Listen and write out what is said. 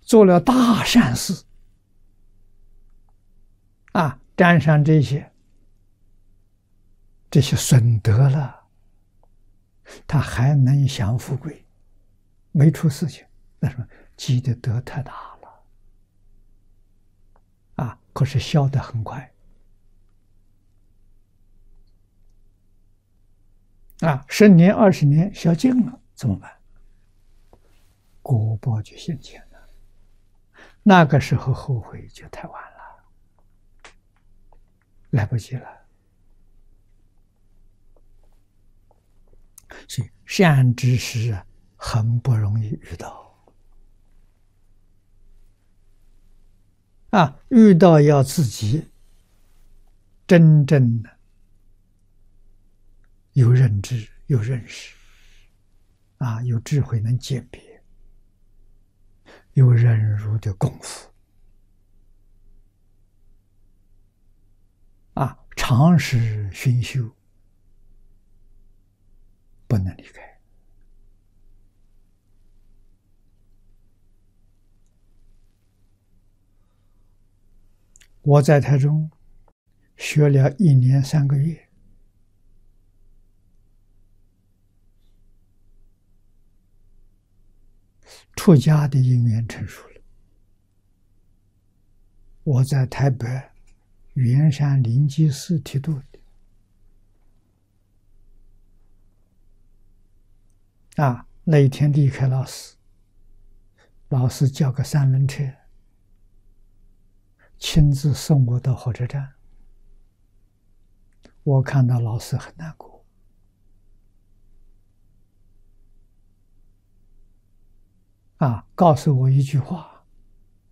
做了大善事啊，沾上这些损德了，他还能享富贵，没出事情，那什么积的德太大了啊！可是消得很快啊，10年20年消尽了怎么办？果报就现前了，那个时候后悔就太晚了，来不及了。所以善知识啊，很不容易遇到啊！遇到要自己真正的有认知、有认识啊，有智慧能鉴别，有忍辱的功夫啊，长时熏修，不能离开。我在台中学了1年3个月，出家的因缘成熟了。我在台北圆山灵济寺剃度的啊，那一天离开老师，老师叫个3轮车，亲自送我到火车站。我看到老师很难过啊，告诉我一句话：